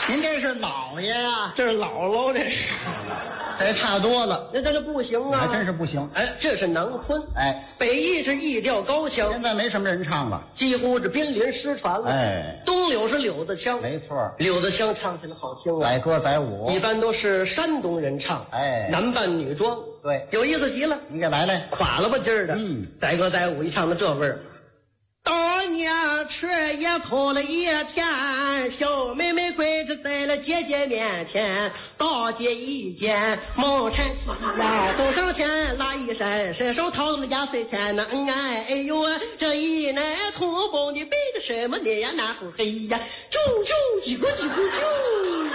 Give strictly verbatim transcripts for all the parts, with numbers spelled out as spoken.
您这是老爷呀？ 这是姥姥，这是， 这差多了， 那这就不行啊！ 还真是不行。 哎，这是南昆， 哎， 北艺是艺调高腔， 现在没什么人唱了， 几乎是濒临失传了。 哎， 东柳是柳子腔， 没错， 柳子腔唱起来好听啊， 载歌载舞， 一般都是山东人唱， 哎， 男扮女装， 对， 有意思极了。 你给来来， 垮了吧劲儿的， 嗯， 载歌载舞一唱到这味儿。大年初也头了一天，小妹妹跪着在了姐姐面前，大姐一见忙搀呀，走上前拉一伸，伸手掏了压岁钱呢，嗯哎哎呦，这一奶同胞你背的什么脸呀？那会儿嘿呀，啾啾几个几个啾。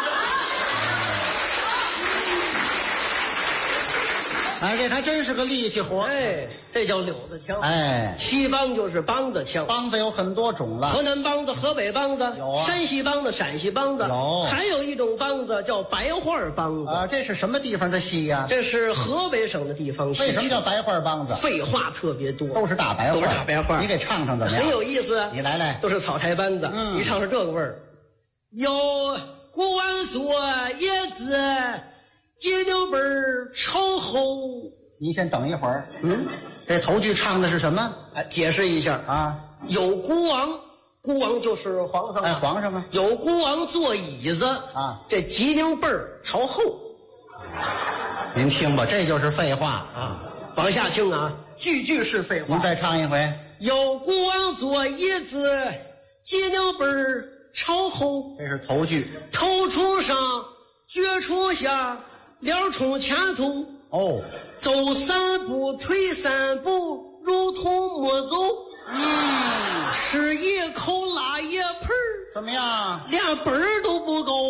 哎，这还真是个力气活， 哎，这叫柳子腔。 哎， 西梆就是梆子腔， 梆子有很多种了， 河南梆子、河北梆子有啊， 山西梆子、陕西梆子有， 还有一种梆子叫白话梆子啊，这是什么地方的戏呀？ 这是河北省的地方戏。 为什么叫白话梆子？ 废话特别多， 都是大白话， 都是大白话。 你给唱唱怎么样？ 很有意思。 你来来， 都是草台班子， 嗯， 一唱是这个味儿。有古玩做叶子，金牛本朝后。 你先等一会儿，嗯，这头句唱的是什么？ 哎，解释一下啊， 有孤王，孤王就是皇上， 哎，皇上啊， 有孤王坐椅子啊， 这吉宁背儿朝后。 您听吧，这就是废话啊，往下听啊，句句是废话。 您再唱一回。 有孤王坐椅子，吉宁背儿朝后。 这是头句， 头冲上，脚冲下，脸冲前头。 哦， 走三步退三步，如同没走。嗯，吃一口拉一盆儿， 怎么样？ 连本儿都不够。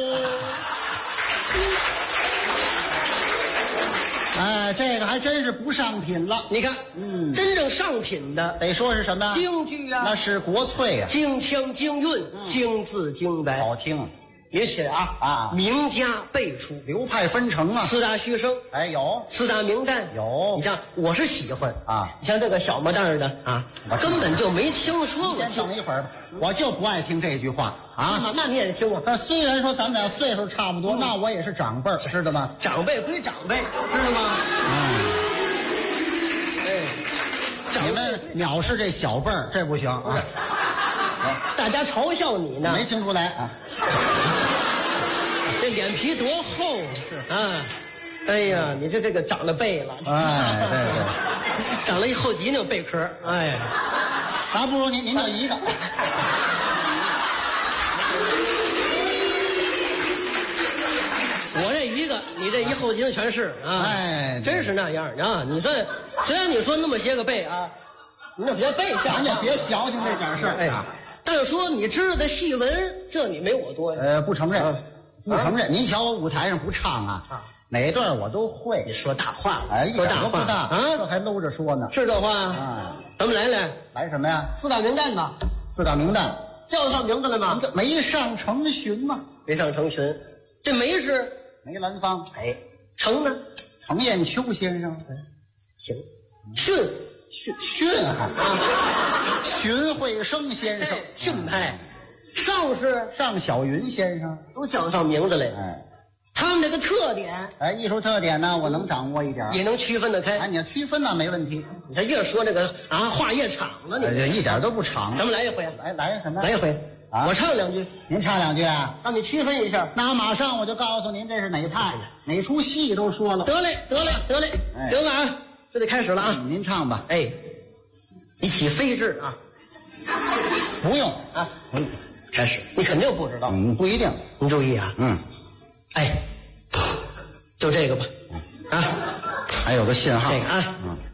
哎，这个还真是不上品了。 你看，嗯，真正上品的得说是什么？ 京剧啊， 那是国粹啊， 京腔京韵，京字京白， 好听。 而且啊啊，名家辈出， 流派纷呈啊， 四大须生， 哎有， 四大名旦有。 你像我是喜欢啊， 你像这个小模蛋的啊，根本就没听说过。 先等一会儿吧，我就不爱听这句话啊。 那你也得听啊。 那虽然说咱们俩岁数差不多，嗯、那我也是长辈儿，知道吗？ 长辈归长辈，知道吗？ 嗯。 哎， 你们藐视这小辈儿，这不行啊。 大家嘲笑你呢， 没听出来啊。 这脸皮多厚是啊！哎呀，你这这个长了背了， 哎，对对， 长了一后脊梁贝壳，哎， 还不如您您就一个。 我这一个，你这一后脊梁全是啊！ 哎， 真是那样啊！你说，虽然你说那么些个背啊，你那别背下， 咱就别矫情这点事儿哎。但是说你知道的戏文，这你没我多呀。 呃，不承认。 啊不承认，您瞧我舞台上不唱啊，啊哪段我都会。 你说大话了， 哎， 说大话大啊， 这还搂着说呢。 是这话啊， 咱们来来， 来什么呀？ 四大名旦吧。 四大名旦叫上名字了吗？ 梅上成巡嘛。 梅上成巡，这梅是梅兰芳， 哎，成呢？ 程砚秋先生。 行，训训训还啊，荀慧生先生， 训派。上是尚小云先生， 都叫上名字来。 哎， 他们这个特点， 哎，艺术特点呢，我能掌握一点， 也能区分得开。 哎，你要区分那没问题。 你看越说这个啊，话越长了，你、 哎、一点都不长。 咱们来一回， 来来什么？ 来一回啊！我唱两句， 您唱两句啊， 让你区分一下。 那马上我就告诉您这是哪派的，哪出戏都说了。 得嘞，得嘞，得嘞，哎、行了啊，这得开始了啊！ 嗯、您唱吧。 哎，你起飞字啊？ 不用啊，不用。开始，你肯定不知道， 嗯，不一定。 你注意啊， 嗯， 哎，就这个吧，啊， 还有个信号， 这个啊，嗯。